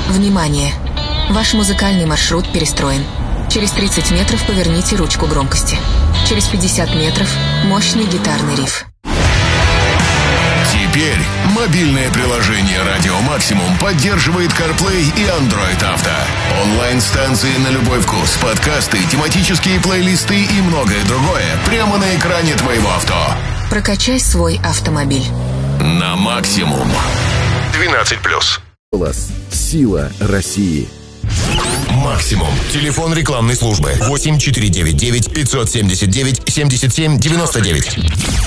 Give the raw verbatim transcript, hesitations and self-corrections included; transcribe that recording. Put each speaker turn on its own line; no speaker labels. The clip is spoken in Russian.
Внимание! Ваш музыкальный маршрут перестроен. Через тридцать метров поверните ручку громкости. Через пятьдесят метров мощный гитарный риф.
Теперь мобильное приложение «Радио Максимум» поддерживает CarPlay и Android Auto. Онлайн-станции на любой вкус, подкасты, тематические плейлисты и многое другое прямо на экране твоего авто.
Прокачай свой автомобиль.
На максимум. двенадцать плюс.
Голос. Сила России.
Максимум. Телефон рекламной службы восемь четыре девять девять пятьсот семьдесят девять семьдесят семь девяносто девять.